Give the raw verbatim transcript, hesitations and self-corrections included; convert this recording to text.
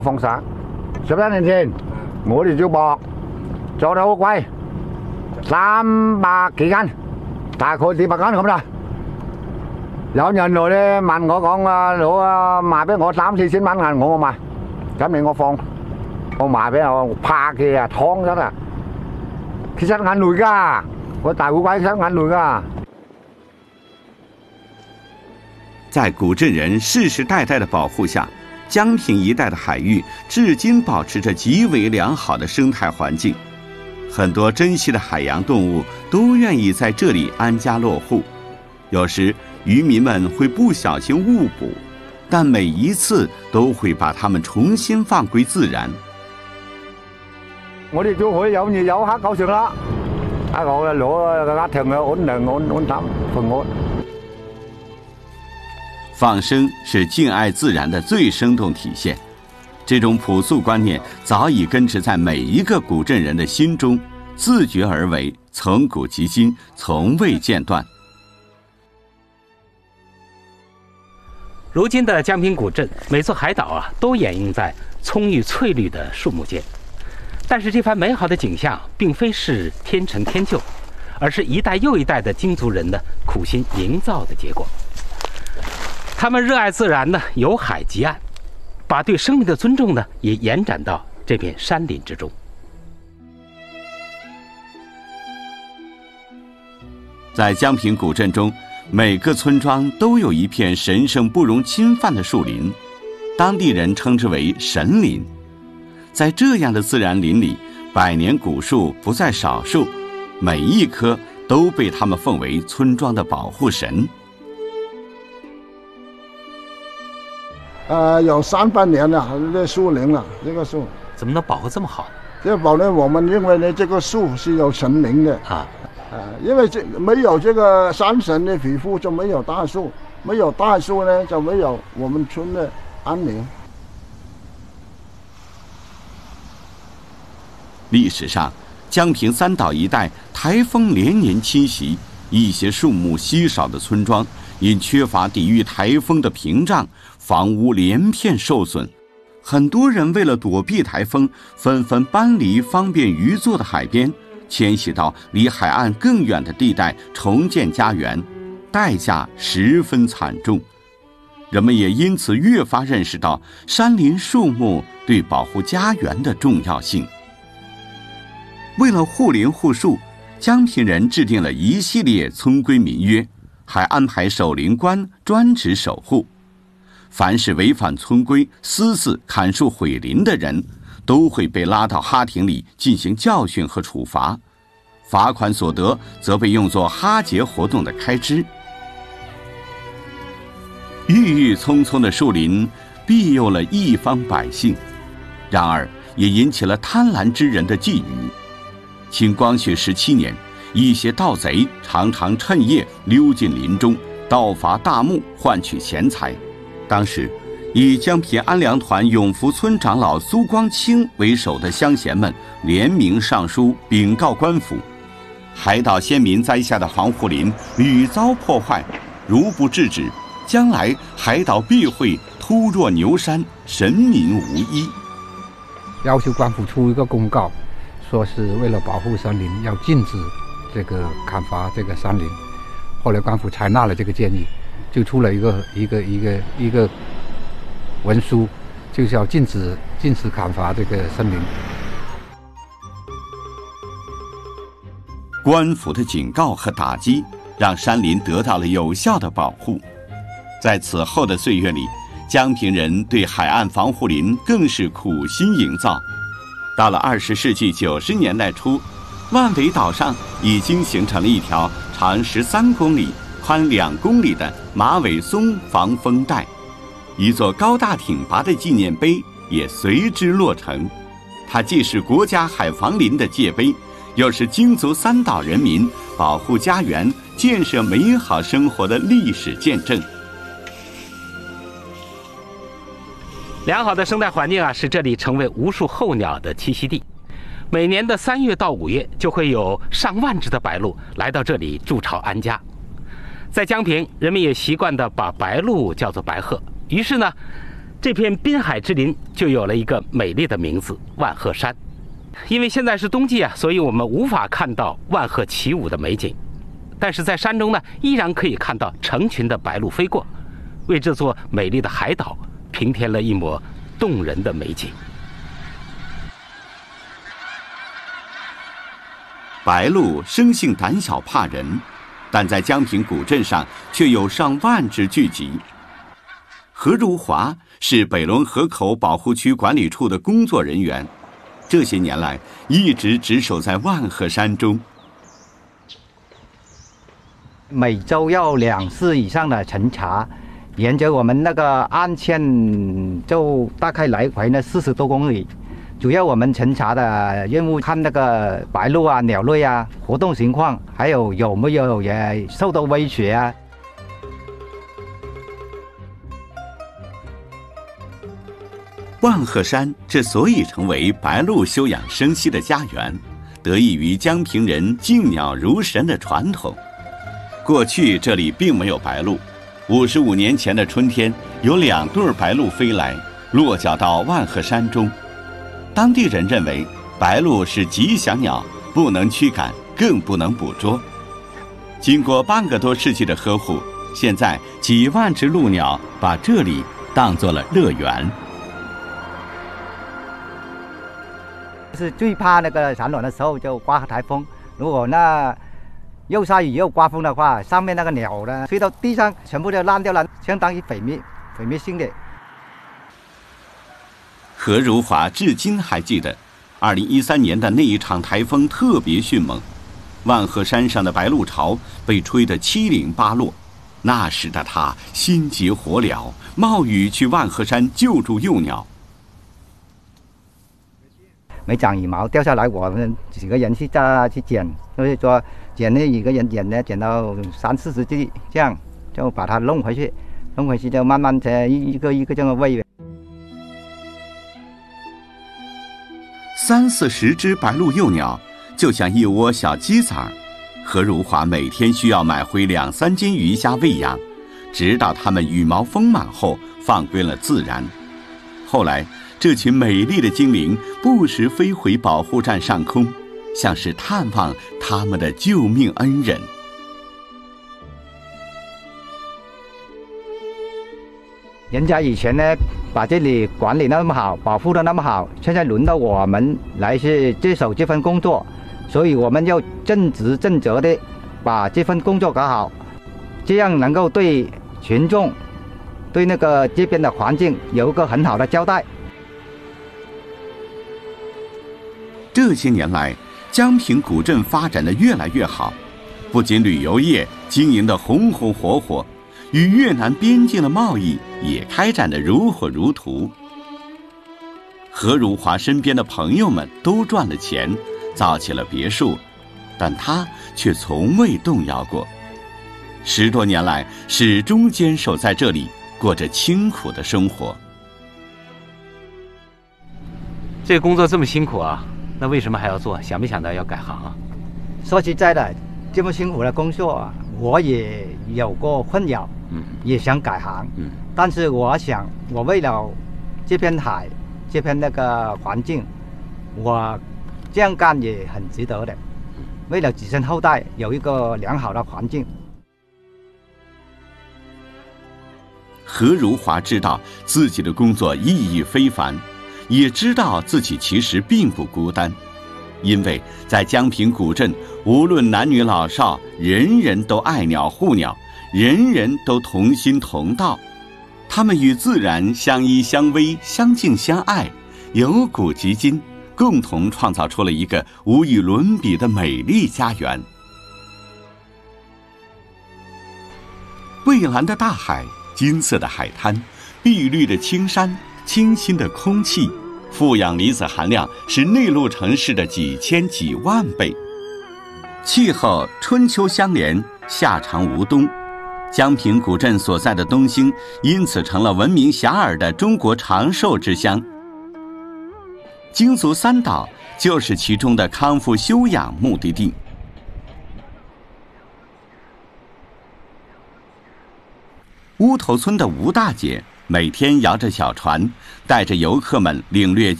放生十一年前，我哋就博做得好貴，三百幾斤，大概幾百斤咁啦。有人來咧問我講啊，攞啊賣俾我三四千蚊銀，我冇賣，咁你我放，我賣俾我怕嘅啊，劏咗啦，其實眼淚㗎，我大烏龜其實眼淚㗎。 在古镇人世世代代的保护下，江平一带的海域至今保持着极为良好的生态环境，很多珍稀的海洋动物都愿意在这里安家落户。有时渔民们会不小心误捕，但每一次都会把它们重新放归自然。 我哋就可以有nhiều遊客夠上啦，一個攞個家庭嘅安寧安安心平安。 放生是敬爱自然的最生动体现，这种朴素观念早已根植在每一个古镇人的心中，自觉而为，从古及今，从未间断。 如今的江平古镇，每座海岛啊，都掩映在葱郁翠绿的树木间。但是这番美好的景象，并非是天成天就，而是一代又一代的京族人的苦心营造的结果。他们热爱自然呢，由海及岸，把对生命的尊重呢，也延展到这片山林之中。 在江平古镇中，每个村庄都有一片神圣不容侵犯的树林，当地人称之为神林。在这样的自然林里，百年古树不在少数，每一棵都被他们奉为村庄的保护神。 呃，有三百年了，这树林了，这个树怎么能保护这么好呢？ 这保呢，我们认为呢，这个树是有神灵的啊。 呃，因为这没有这个山神的庇护，就没有大树，没有大树呢，就没有我们村的安宁。 历史上，江平三岛一带台风连年侵袭，一些树木稀少的村庄因缺乏抵御台风的屏障，房屋连片受损。很多人为了躲避台风，纷纷搬离方便渔作的海边，迁徙到离海岸更远的地带重建家园，代价十分惨重。人们也因此越发认识到山林树木对保护家园的重要性。为了护林护树，江平人制定了一系列村规民约，还安排守林官专职守护。凡是违反村规、私自砍树毁林的人，都会被拉到哈亭里进行教训和处罚，罚款所得则被用作哈节活动的开支。郁郁葱葱的树林庇佑了一方百姓，然而也引起了贪婪之人的觊觎。清光绪十七年，一些盗贼常常趁夜溜进林中，盗伐大木换取钱财。当时，以江平安良团永福村长老苏光清为首的乡贤们联名上书禀告官府，海岛先民栽下的防护林屡遭破坏，如不制止，将来海岛必会突若牛山，神民无依。 要求官府出一个公告，说是为了保护山林，要禁止这个砍伐这个山林。后来官府采纳了这个建议，就出了一个一个一个一个文书，就是要禁止禁止砍伐这个森林。 官府的警告和打击，让山林得到了有效的保护。在此后的岁月里，江平人对海岸防护林更是苦心营造。到了二十世纪九十年代初，万尾岛上已经形成了一条长十三公里、宽两公里的马尾松防风带，一座高大挺拔的纪念碑也随之落成。它既是国家海防林的界碑，又是京族三岛人民保护家园、建设美好生活的历史见证。 良好的生态环境啊，使这里成为无数候鸟的栖息地。每年的三月到五月，就会有上万只的白鹭来到这里筑巢安家。在江平，人们也习惯地把白鹭叫做白鹤，于是呢， 这片滨海之林就有了一个美丽的名字——万壑山。因为现在是冬季啊，所以我们无法看到万壑起舞的美景，但是在山中呢，依然可以看到成群的白鹭飞过，为这座美丽的海岛平添了一抹动人的美景。 白鹭生性胆小怕人，但在江平古镇上却有上万只聚集。何如华是北仑河口保护区管理处的工作人员，这些年来一直值守在万壑山中。 每周要两次以上的巡查，沿着我们那个岸线就大概来回呢四十多公里。主要我们巡查的任务看那个白鹭啊、鸟类啊活动情况，还有有没有也受到威胁啊。 万壑山之所以成为白鹭休养生息的家园，得益于江平人敬鸟如神的传统。过去这里并没有白鹭，五十五年前的春天，有两对白鹭飞来，落脚到万壑山中。当地人认为白鹭是吉祥鸟，不能驱赶，更不能捕捉。经过半个多世纪的呵护，现在几万只鹭鸟把这里当作了乐园。 是最怕那个产卵的时候就刮台风，如果那又下雨又刮风的话，上面那个鸟呢飞到地上全部都烂掉了，相当于毁灭毁灭性的。 何如华至今还记得二零一三年的那一场台风特别迅猛，万壑山上的白鹭巢被吹得七零八落。那时的他心急火燎，冒雨去万壑山救助幼鸟。 没长羽毛掉下来，我们几个人去扎去捡，所以说捡那一个人捡呢，捡到三四十只，这样就把它弄回去，弄回去就慢慢的一个一个这样喂。 三四十只白鹭幼鸟，就像一窝小鸡仔儿。何如华每天需要买回两三斤鱼虾喂养，直到它们羽毛丰满后放归了自然。后来，这群美丽的精灵不时飞回保护站上空，像是探望他们的救命恩人。 人家以前呢，把这里管理那么好，保护的那么好，现在轮到我们来去接手这份工作，所以我们要正直正责的把这份工作搞好，这样能够对群众、对那个这边的环境有一个很好的交代。 这些年来，江平古镇发展得越来越好，不仅旅游业经营得红红火火，与越南边境的贸易也开展得如火如荼。何如华身边的朋友们都赚了钱，造起了别墅，但他却从未动摇过。十多年来，始终坚守在这里，过着清苦的生活。 这个工作这么辛苦啊，那为什么还要做？想没想到要改行啊？ 说实在的，这么辛苦的工作，我也有过困扰， 嗯， 也想改行， 嗯， 但是我想，我为了这片海，这片那个环境，我这样干也很值得的。为了子孙后代有一个良好的环境。 何如华知道自己的工作意义非凡，也知道自己其实并不孤单，因为在江平古镇，无论男女老少，人人都爱鸟护鸟，人人都同心同道。他们与自然相依相偎，相敬相爱，由古及今，共同创造出了一个无与伦比的美丽家园。蔚蓝的大海，金色的海滩，碧绿的青山，清新的空气，负氧离子含量是内陆城市的几千几万倍。气候春秋相连，夏长无冬。江平古镇所在的东兴因此成了闻名遐迩的中国长寿之乡。京俗三岛就是其中的康复休养目的地。乌头村的吴大姐每天摇着小船，带着游客们领略